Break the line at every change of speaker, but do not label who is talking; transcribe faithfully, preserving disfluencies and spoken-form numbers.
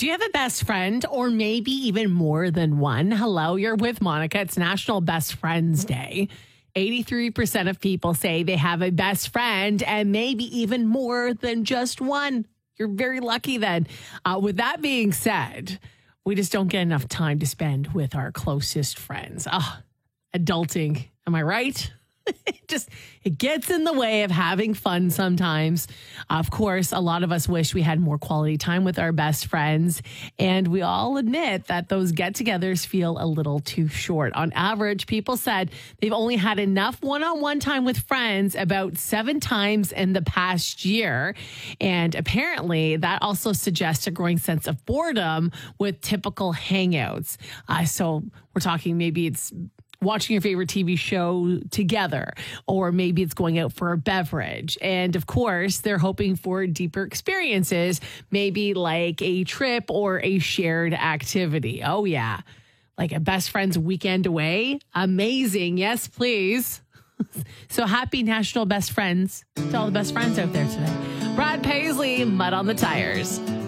Do you have a best friend or maybe even more than one? Hello, you're with Monica. It's National Best Friends Day. eighty-three percent of people say they have a best friend and maybe even more than just one. You're very lucky then. Uh, with that being said, we just don't get enough time to spend with our closest friends. Ah, adulting. Am I right? It just, it gets in the way of having fun sometimes. Of course, a lot of us wish we had more quality time with our best friends. And we all admit that those get-togethers feel a little too short. On average, people said they've only had enough one-on-one time with friends about seven times in the past year. And apparently, that also suggests a growing sense of boredom with typical hangouts. Uh, so we're talking maybe it's watching your favorite T V show together, or maybe it's going out for a beverage. And of course, they're hoping for deeper experiences, maybe like a trip or a shared activity. Oh, yeah. Like a best friend's weekend away. Amazing. Yes, please. So happy National Best Friends to all the best friends out there today. Brad Paisley, Mud on the Tires.